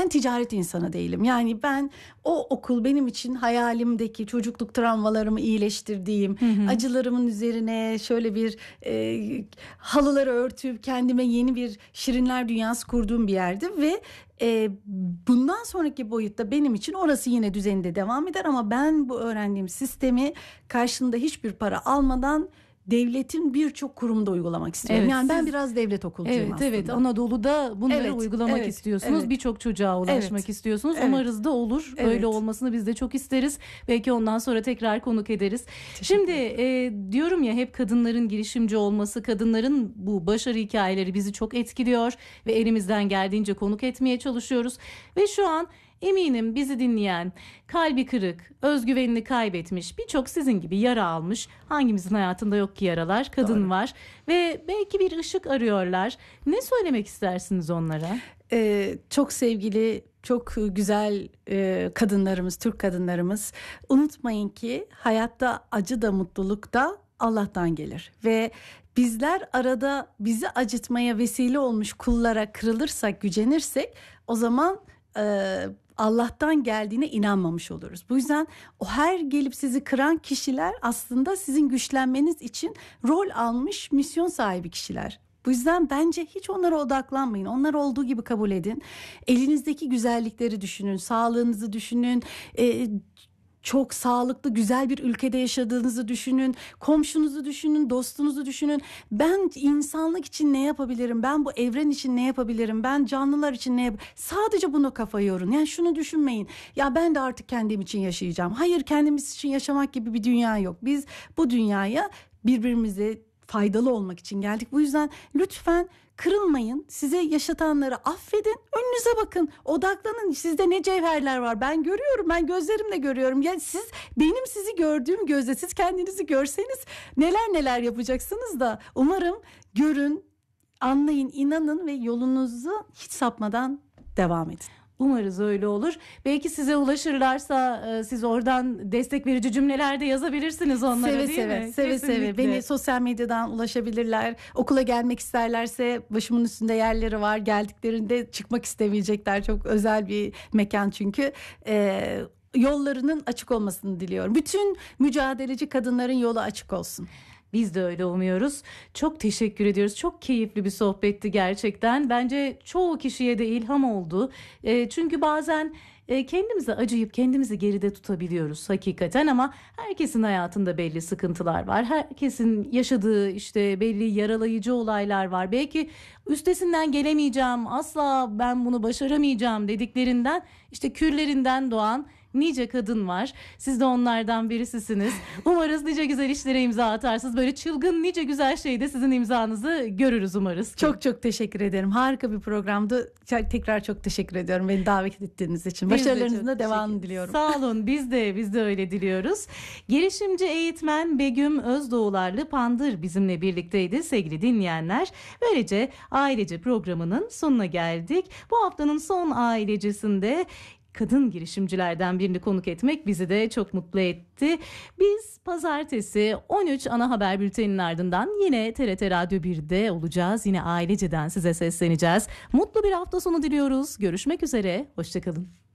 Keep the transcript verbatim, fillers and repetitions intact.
ben ticaret insanı değilim. Yani ben o okul benim için hayalimdeki çocukluk travmalarımı iyileştirdiğim, hı hı. acılarımın üzerine şöyle bir e, halıları örtüp kendime yeni bir şirinler dünyası kurduğum bir yerdi ve e, bundan sonraki boyutta benim için orası yine düzeninde devam eder ama ben bu öğrendiğim sistemi karşında hiçbir para almadan devletin birçok kurumda uygulamak istiyorum. Evet, yani ben siz, biraz devlet okulcuyum evet, aslında. Evet, Anadolu'da bunları evet, uygulamak evet, istiyorsunuz. Evet. Birçok çocuğa ulaşmak evet, istiyorsunuz. Evet. Umarız da olur. Evet. Öyle olmasını biz de çok isteriz. Belki ondan sonra tekrar konuk ederiz. Şimdi e, diyorum ya hep kadınların girişimci olması, kadınların bu başarı hikayeleri bizi çok etkiliyor ve elimizden geldiğince konuk etmeye çalışıyoruz. Ve şu an eminim bizi dinleyen, kalbi kırık, özgüvenini kaybetmiş, birçok sizin gibi yara almış, hangimizin hayatında yok ki yaralar, kadın Doğru. var ve belki bir ışık arıyorlar. Ne söylemek istersiniz onlara? Ee, çok sevgili, çok güzel e, kadınlarımız, Türk kadınlarımız, unutmayın ki hayatta acı da mutluluk da Allah'tan gelir ve bizler arada bizi acıtmaya vesile olmuş kullara kırılırsak, gücenirsek o zaman e, Allah'tan geldiğine inanmamış oluruz. Bu yüzden o her gelip sizi kıran kişiler aslında sizin güçlenmeniz için rol almış misyon sahibi kişiler. Bu yüzden bence hiç onlara odaklanmayın. Onlar olduğu gibi kabul edin. Elinizdeki güzellikleri düşünün, sağlığınızı düşünün, e, çok sağlıklı, güzel bir ülkede yaşadığınızı düşünün. Komşunuzu düşünün, dostunuzu düşünün. Ben insanlık için ne yapabilirim? Ben bu evren için ne yapabilirim? Ben canlılar için ne yapabilirim? Sadece bunu kafa yorun. Yani şunu düşünmeyin. Ya ben de artık kendim için yaşayacağım. Hayır, kendimiz için yaşamak gibi bir dünya yok. Biz bu dünyaya birbirimize faydalı olmak için geldik. Bu yüzden lütfen kırılmayın. Size yaşatanları affedin. Önünüze bakın. Odaklanın. Sizde ne cevherler var. Ben görüyorum. Ben gözlerimle görüyorum. Yani siz benim sizi gördüğüm gözle siz kendinizi görseniz neler neler yapacaksınız da umarım görün, anlayın, inanın ve yolunuzu hiç sapmadan devam edin. Umarız öyle olur. Belki size ulaşırlarsa siz oradan destek verici cümleler de yazabilirsiniz onlara, seve değil seve, mi? Seve Kesinlikle. seve. Beni sosyal medyadan ulaşabilirler. Okula gelmek isterlerse başımın üstünde yerleri var. Geldiklerinde çıkmak istemeyecekler. Çok özel bir mekan çünkü. Ee, yollarının açık olmasını diliyorum. Bütün mücadeleci kadınların yolu açık olsun. Biz de öyle umuyoruz. Çok teşekkür ediyoruz. Çok keyifli bir sohbetti gerçekten. Bence çoğu kişiye de ilham oldu. E, çünkü bazen e, kendimize acıyıp kendimizi geride tutabiliyoruz hakikaten ama herkesin hayatında belli sıkıntılar var. Herkesin yaşadığı işte belli yaralayıcı olaylar var. Belki üstesinden gelemeyeceğim, asla ben bunu başaramayacağım dediklerinden, işte küllerinden doğan nice kadın var. Siz de onlardan birisisiniz. Umarız nice güzel işlere imza atarsınız. Böyle çılgın nice güzel şeyde sizin imzanızı görürüz umarız ki. Çok çok teşekkür ederim. Harika bir programdı. Tekrar çok teşekkür ediyorum beni davet ettiğiniz için. Biz Başarılarınızın de da devamını diliyorum. Sağ olun. Biz de biz de öyle diliyoruz. Girişimci eğitmen Begüm Özdoğularlı Pandır bizimle birlikteydi sevgili dinleyenler. Böylece ailece programının sonuna geldik. Bu haftanın son ailecisinde kadın girişimcilerden birini konuk etmek bizi de çok mutlu etti. Biz pazartesi on üç ana haber bülteninin ardından yine T R T Radyo birde olacağız. Yine aileceden size sesleneceğiz. Mutlu bir hafta sonu diliyoruz. Görüşmek üzere. Hoşça kalın.